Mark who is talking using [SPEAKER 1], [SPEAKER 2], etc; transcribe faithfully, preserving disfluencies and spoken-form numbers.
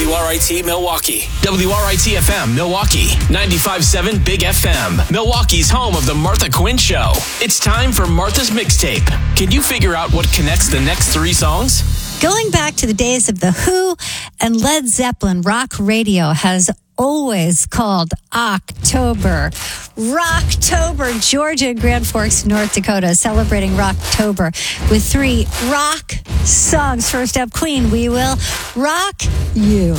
[SPEAKER 1] W R I T Milwaukee. W R I T F M Milwaukee. ninety-five point seven Big F M. Milwaukee's home of the Martha Quinn Show. It's time for Martha's Mixtape. Can you figure out what connects the next three songs?
[SPEAKER 2] Going back to the days of The Who and Led Zeppelin, rock radio has always called October. Rocktober, Georgia and Grand Forks, North Dakota, celebrating Rocktober with three rock songs. First up, Queen, We Will Rock You.